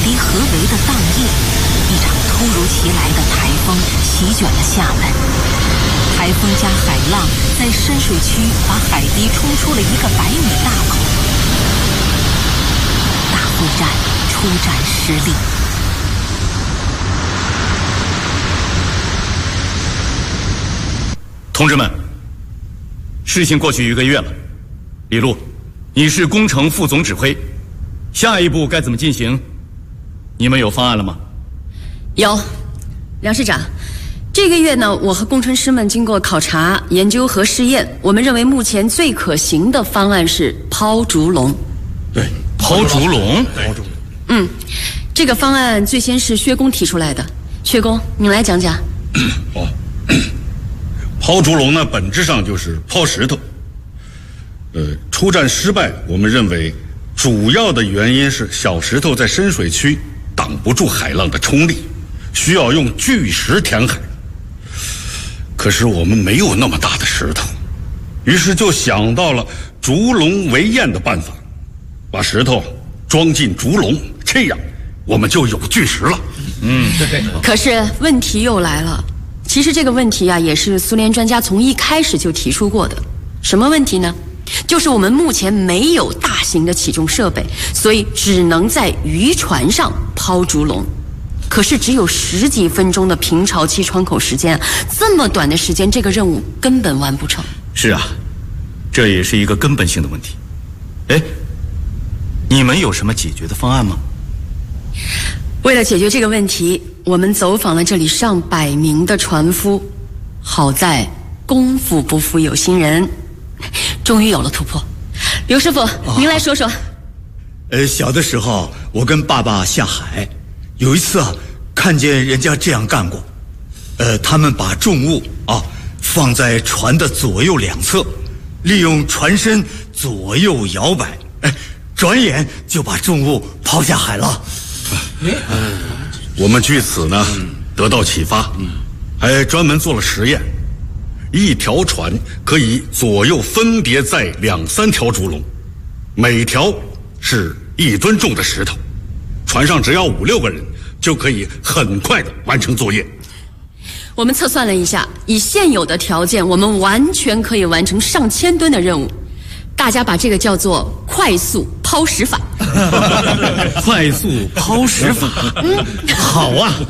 离合围的当夜，一场突如其来的台风席卷了厦门。台风加海浪在深水区把海堤冲出了一个100米大口。大副战出战失利。 同志们，事情过去1个月了，李璐，你是工程副总指挥，下一步该怎么进行？你们有方案了吗？ 有，梁市长，这个月呢，我和工程师们经过考察、研究和试验，我们认为目前最可行的方案是抛竹笼。 对，抛竹笼。 这个方案最先是薛工提出来的，薛工，你来讲讲。 抛竹笼呢，本质上就是抛石头。出战失败，我们认为主要的原因是小石头在深水区挡不住海浪的冲力，需要用巨石填海。可是我们没有那么大的石头，于是就想到了竹笼围堰的办法，把石头装进竹笼，这样我们就有巨石了。 对。 可是问题又来了，其实这个问题啊，也是苏联专家从一开始就提出过的。什么问题呢？就是我们目前没有大型的起重设备，所以只能在渔船上抛竹笼。可是只有10几分钟的平潮期窗口时间，这么短的时间，这个任务根本完不成。 是啊，这也是一个根本性的问题。哎，你们有什么解决的方案吗？ 为了解决这个问题，我们走访了这里上百名的船夫，好在功夫不负有心人，终于有了突破。刘师傅，您来说说。 小的时候我跟爸爸下海，有一次看见人家这样干过。他们把重物放在船的左右两侧，利用船身左右摇摆，转眼就把重物抛下海了。 我们据此呢得到启发，还专门做了实验。一条船可以左右分别载2、3条竹笼，每条是1吨重的石头，船上只要5、6个人就可以很快的完成作业。 我们测算了一下，以现有的条件，我们完全可以完成上千吨的任务。大家把这个叫做快速抛石法。 快速抛石法，好啊！